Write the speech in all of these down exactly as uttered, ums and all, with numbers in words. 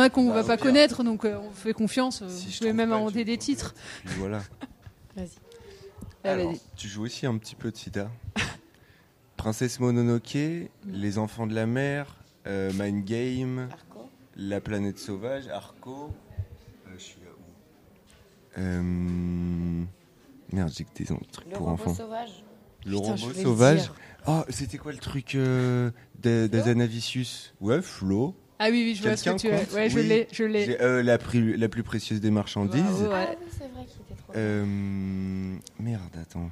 a qu'on bah, va pas pire. connaître, donc euh, on fait confiance. Euh, Si vous je pouvez trouve même pas, inventer tu- des titres. Puis voilà. Vas-y. Ah, Alors, vas-y. tu joues aussi un petit peu de Sida. Princesse Mononoke, Les Enfants de la Mer, euh, Mind Game, Arco. La Planète Sauvage, Arco. Euh, je suis à où euh... Merde, j'ai que des trucs Le pour robot enfants. sauvage. Le Putain, je robot voulais le sauvage. dire. Oh, c'était quoi le truc euh, d'A- d'Azanavicius? Ouais, Flo. Ah oui, oui, je vois ce que Quelqu'un tu as. compte Ouais, je Oui. l'ai, je l'ai. J'ai, euh, la, pri- la plus précieuse des marchandises. Bravo, ouais. Ah oui, c'est vrai qu'il était trop bien. Euh, merde, attends.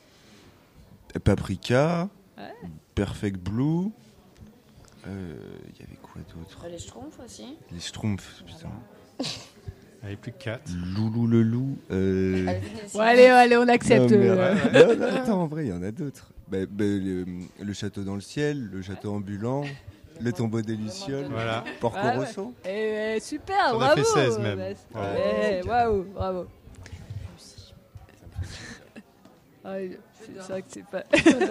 Paprika, Ouais. Perfect Blue. Euh, Il y avait quoi d'autre? Les Schtroumpfs aussi. Les Schtroumpfs, putain. Allez, plus que quatre. Loulou le loup. Euh... Alvin et Bon, allez, allez, on non, accepte. mais- euh, non, non, attends, en vrai, il y en a d'autres. Bah, bah, le, le château dans le ciel, le château ambulant, le tombeau des Lucioles, Voilà. Porco Ah ouais. Rosso. Eh, eh, super, On a bravo. fait seize même. Bah, Ouais. eh, waouh, bravo. Ah, oui, c'est c'est vrai que c'est pas.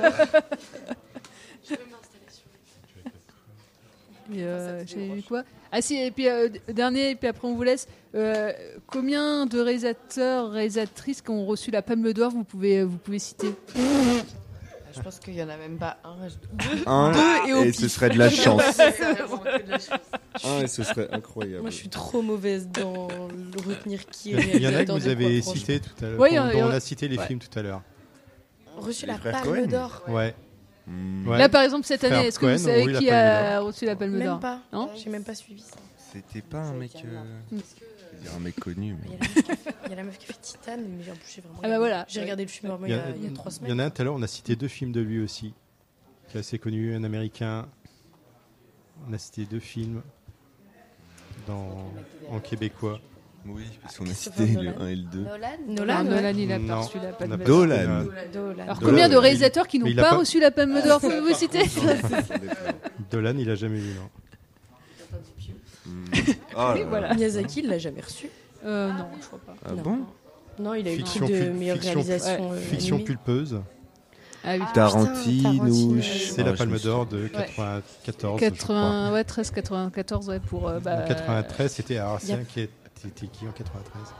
Et, euh, j'ai eu quoi? Ah si, et puis euh, d- dernier, et puis après on vous laisse. Euh, combien de réalisateurs, réalisatrices qui ont reçu la Palme d'Or vous pouvez, vous pouvez citer? Je pense qu'il y en a même pas un. Un, Deux et au et pif. ce serait de la chance. C'est vraiment que de la chance. Un, et ce serait incroyable. Moi, je suis trop mauvaise dans le retenir qui Il est y en a que réalisateur vous de avez quoi, cité tout à l'heure. Ouais, il y dont en a- dont il y en on a- a cité les ouais. films tout à l'heure. franchement. Reçu Les la frères Palme Cohen. d'Or. Ouais. Hmm, Ouais. Là par exemple cette Frère année, est-ce que Cohen vous savez ont eu la qui Palme a d'Or. reçu la Palme Même d'Or? pas. Non J'ai même pas suivi ça. C'était pas un mec. euh, Mm. je veux dire un mec connu. Il y, Mais... a la meuf qui a fait- il y a la meuf qui a fait Titan, mais en plus j'ai vraiment. Ah bah voilà. J'ai regardé le film vraiment Il il y, y a, a, il y a trois il y semaines. en a un tout à l'heure, on a cité deux films de lui aussi, qui est assez connu, un américain. On a cité deux films dans, en québécois. Oui, parce qu'on a Christopher cité le Nolan. un et le deux. Nolan. Non, Nolan. Nolan, il a Non, pas reçu la on Palme a d'Or. pas Dolan. cité, euh, Nolan. Alors Dolan, combien de il- réalisateurs qui mais n'ont il a pas, pas- reçu la Palme d'Or? Pouvez-vous citer? Dolan, il a jamais vu, non. Hmm. Ah, Oui, là, voilà. là. Miyazaki, il l'a jamais reçu. Euh, non, je crois pas. Ah Non. bon? Non, il a eu le Fiction, truc de pul- meilleure fiction, réalisation. euh, Fiction animée. pulpeuse, Ah oui. Tarantino. Tarantino. c'est Ah, la je Palme me d'Or de souviens. quatre-vingt-quatorze, quatre-vingts, ouais, treize quatre-vingt-quatorze, ouais, pour. euh, bah, En quatre-vingt-treize, c'était Artien Yep. qui était c'était qui en quatre-vingt-treize?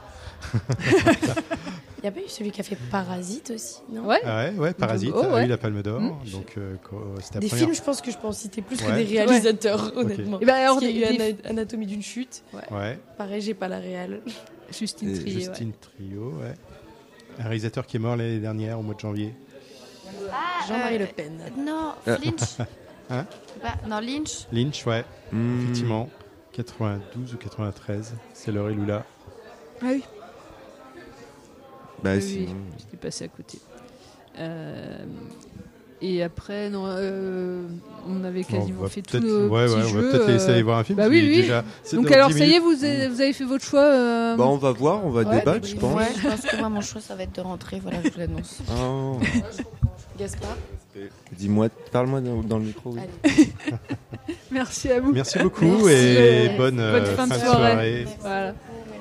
Il n'y a pas eu celui qui a fait Parasite aussi, non? Ouais. Ah ouais, ouais, Parasite Oh, a ouais. eu la Palme d'Or, Mm. donc euh, co- c'était la Des première. films, je pense que je peux en citer plus que Ouais. des réalisateurs, honnêtement. Et ben alors, Parce qu'il y a eu des- Ana- Anatomie d'une chute. Ouais, Pareil, j'ai pas la réelle. Justine Et Trier, ouais. Justine Trio, ouais. Un réalisateur qui est mort l'année dernière, au mois de janvier. Jean-Marie euh, Le Pen. Non, Ah. Lynch. Hein Bah, non, Lynch. Lynch, ouais, Hmm. effectivement. quatre-vingt-douze ou quatre-vingt-treize, c'est Laure et Lula. Ah oui. Bah, Oui, sinon. oui, j'étais passé à côté. Euh, et après, non, euh, on avait Bon, quasiment on va fait tous peut-être- nos ouais, petits ouais, on jeux. va peut-être les laisser euh, aller voir un film. bah parce oui, qu'il est oui. déjà- c'est Donc dans alors, dix ça y est, minutes. vous avez, vous avez fait votre choix. euh, Bah, on va voir, on va Ouais, débattre, je pense. Ouais, je pense que moi, mon choix, ça va être de rentrer. Voilà, je vous l'annonce. Oh. Gaspard. Dis-moi, parle-moi dans, dans le micro. Oui. Allez. Merci à vous. Merci beaucoup Merci. et Ouais. bonne, euh, Bonne fin de de soirée. soirée. Voilà.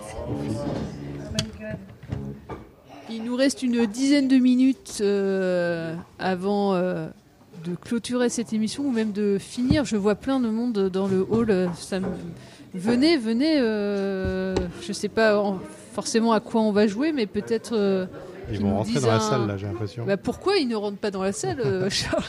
Il nous reste une dizaine de minutes euh, avant euh, de clôturer cette émission ou même de finir. Je vois plein de monde dans le hall. Ça me... Venez, venez. Euh, je sais pas en- forcément à quoi on va jouer, mais peut-être. euh, Ils Qui vont nous rentrer disent dans la un- salle, là, j'ai l'impression. bah, pourquoi ils ne rentrent pas dans la salle, euh, Charles?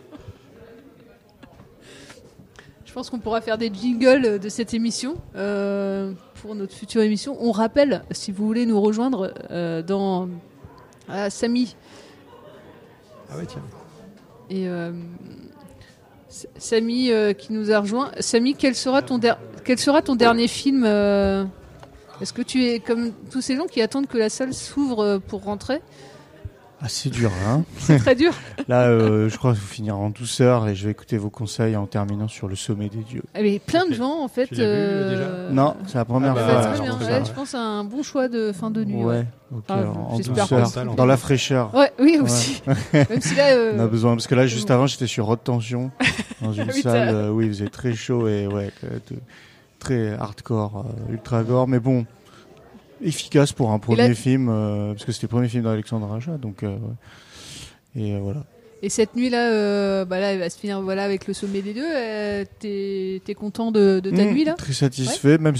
Je pense qu'on pourra faire des jingles de cette émission euh, pour notre future émission. On rappelle, si vous voulez nous rejoindre euh, dans ah, Samy Ah ouais, tiens. et euh, S- Samy euh, qui nous a rejoint. Samy, quel sera ton der- quel sera ton dernier film euh, Est-ce que tu es comme tous ces gens qui attendent que la salle s'ouvre euh, pour rentrer? Ah, c'est dur, hein. C'est très dur. Là, euh, je crois que vous finirez en douceur et je vais écouter vos conseils en terminant sur le sommet des dieux. Mais plein de Ok. gens en fait. Tu l'as vu, euh, déjà euh, Non, c'est la première Ah bah, Ça va fois. très ouais, bien. je Ouais, pense je pense à un bon choix de fin de nuit. Ouais, Ouais, ok, Ah, en j'espère douceur, qu'on- dans la fraîcheur. Ouais, oui aussi. Même si là, euh, On a besoin, parce que là, juste avant, j'étais sur haute tension, dans une Oui, salle, t'as- euh, oui, il faisait très chaud et ouais, que- de- très hardcore, euh, ultra gore, mais bon, efficace pour un premier là- film, euh, parce que c'était le premier film d'Alexandre Aja, donc, euh, ouais. Et euh, voilà. et cette nuit là, euh, bah là, elle va se finir voilà avec le sommet des deux. Euh, t'es, t'es content de, de ta Mmh, nuit là? Très satisfait, même